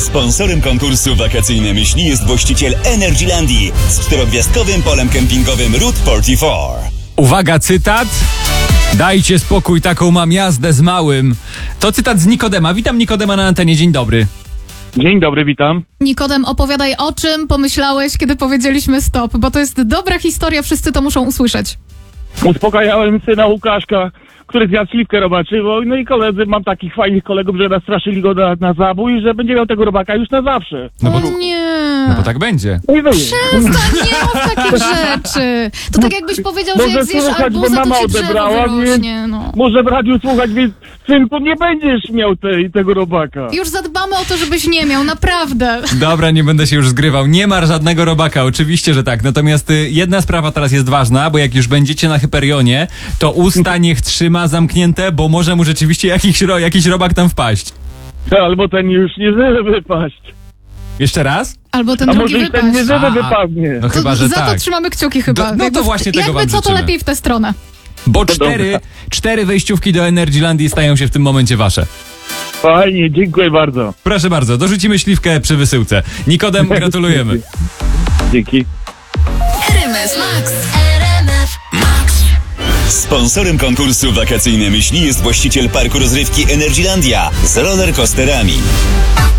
Sponsorem konkursu Wakacyjne Myśli jest właściciel Energylandii z 4-gwiazdkowym polem kempingowym Route 44. Uwaga, cytat. Dajcie spokój, taką mam jazdę z małym. To cytat z Nikodema. Witam Nikodema na antenie. Dzień dobry. Dzień dobry, witam. Nikodem, opowiadaj, o czym pomyślałeś, kiedy powiedzieliśmy stop, bo to jest dobra historia, wszyscy to muszą usłyszeć. Uspokajałem syna Łukaszka, który zjadł śliwkę robaczywą, no i koledzy, mam takich fajnych kolegów, że nastraszyli go na zabój, że będzie miał tego robaka już na zawsze. O nie. No bo tak będzie. No i wyje. Przestań, nie mów takich rzeczy. To tak jakbyś powiedział, że Może jak zjesz słuchać, bo arbuza, mama to ci drzewo odebrała, wyrośnie. No. Może w radiu słuchać, więc synku, nie będziesz miał tego robaka. Już zadbamy o to, żebyś nie miał, naprawdę. Dobra, nie będę się już zgrywał. Nie ma żadnego robaka, oczywiście, że tak. Natomiast jedna sprawa teraz jest ważna, bo jak już będziecie na Hyperionie, to usta niech trzyma zamknięte, bo może mu rzeczywiście jakiś robak tam wpaść. Albo ten już nie żeby wypaść. Jeszcze raz? Albo ten A drugi może już ten nie wypaść. żeby wypadnie. No chyba, że Za tak. to trzymamy kciuki chyba. No to właśnie tego jakby wam co, to życzymy. lepiej w tę stronę. Bo dobra. cztery wejściówki do Energylandii stają się w tym momencie wasze. Fajnie, dziękuję bardzo. Proszę bardzo, dorzucimy śliwkę przy wysyłce. Nikodem, gratulujemy. Dzięki. RMF Max. RMF Max. Sponsorem konkursu Wakacyjne Myśli jest właściciel parku rozrywki Energylandia z rollercoasterami.